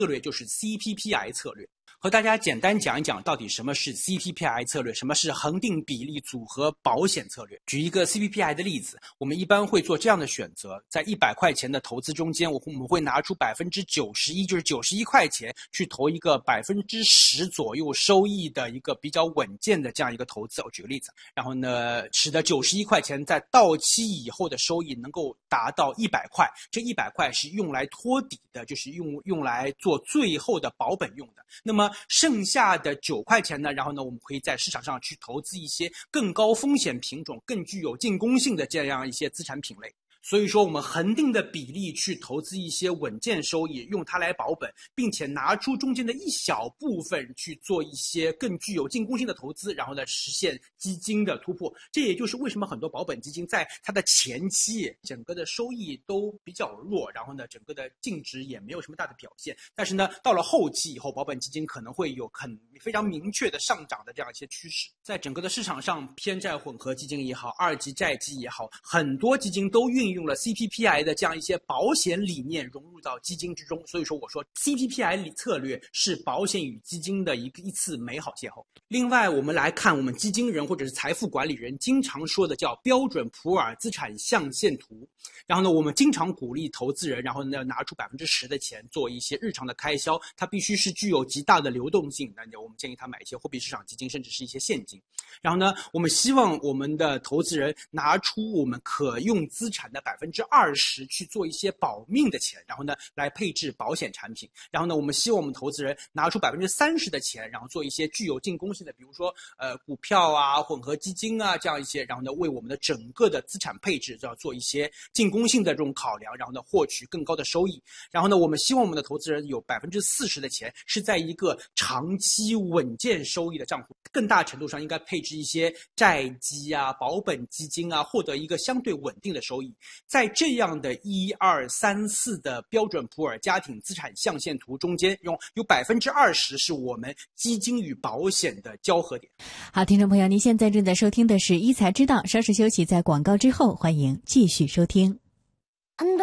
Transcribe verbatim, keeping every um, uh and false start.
策略就是 C P P I 策略。和大家简单讲一讲到底什么是 C P P I 策略，什么是恒定比例组合保险策略。举一个 C P P I 的例子，我们一般会做这样的选择，在一百块钱的投资中间，我们会拿出百分之九十一，就是九十一块钱去投一个百分之十左右收益的一个比较稳健的这样一个投资。我举个例子，然后呢，使得九十一块钱在到期以后的收益能够达到一百块，这一百块是用来托底的，就是用用来做最后的保本用的。那么剩下的九块钱呢，然后呢，我们可以在市场上去投资一些更高风险品种、更具有进攻性的这样一些资产品类。所以说我们恒定的比例去投资一些稳健收益，用它来保本，并且拿出中间的一小部分去做一些更具有进攻性的投资，然后呢实现基金的突破。这也就是为什么很多保本基金在它的前期整个的收益都比较弱，然后呢整个的净值也没有什么大的表现，但是呢到了后期以后，保本基金可能会有很非常明确的上涨的这样一些趋势。在整个的市场上，偏债混合基金也好，二级债基也好，很多基金都运用了 C P P I 的这样一些保险理念融入到基金之中。所以说我说 C P P I 策略是保险与基金的一个一次美好邂逅。另外我们来看我们基金人或者是财富管理人经常说的叫标准普尔资产象限图。然后呢我们经常鼓励投资人，然后呢拿出 百分之十 的钱做一些日常的开销，它必须是具有极大的流动性，那我们建议他买一些货币市场基金，甚至是一些现金。然后呢我们希望我们的投资人拿出我们可用资产的 百分之二十 去做一些保命的钱，然后呢来配置保险产品。然后呢我们希望我们投资人拿出 百分之三十 的钱，然后做一些具有进攻性的，比如说呃股票啊、混合基金啊这样一些，然后呢为我们的整个的资产配置要做一些进攻性的这种考量，然后呢获取更高的收益。然后呢我们希望我们的投资人有 百分之四十 的钱是在一个长期稳健收益的账户，更大程度上应该配置一些债基啊、保本基金啊，获得一个相对稳定的收益。在这样的一二三四的标准普尔家庭资产象限图中间，用有 百分之二十 是我们基金与保险的交合点。 好，听众朋友，您现在正在收听的是一财之道，稍事休息，在广告之后欢迎继续收听。